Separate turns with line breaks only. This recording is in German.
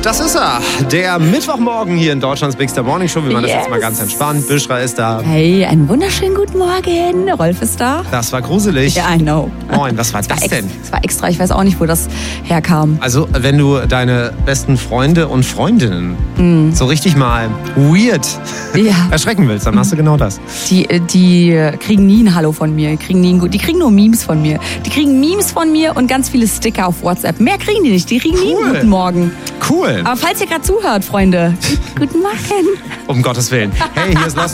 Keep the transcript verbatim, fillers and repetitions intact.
Das ist er. Der Mittwochmorgen hier in Deutschlands Big Star Morning Show. Wir machen
Yes.
das jetzt mal ganz entspannt. Büschra ist da.
Hey, einen wunderschönen guten Morgen. Rolf ist da.
Das war gruselig.
Ja, I know.
Moin, was war das,
Das war,
denn?
ex- das war extra. Ich weiß auch nicht, wo das herkam.
Also, wenn du deine besten Freunde und Freundinnen
Mm.
so richtig mal weird
Ja.
erschrecken willst, dann machst du genau das.
Die, die kriegen nie ein Hallo von mir. Die kriegen, nie ein, gut- die kriegen nur Memes von mir. Die kriegen Memes von mir und ganz viele Sticker auf WhatsApp. Mehr kriegen die nicht. Die kriegen nie
Cool.
einen guten Morgen.
Cool.
Aber falls ihr gerade zuhört, Freunde, guten Morgen.
Um Gottes Willen. Hey, hier ist Lost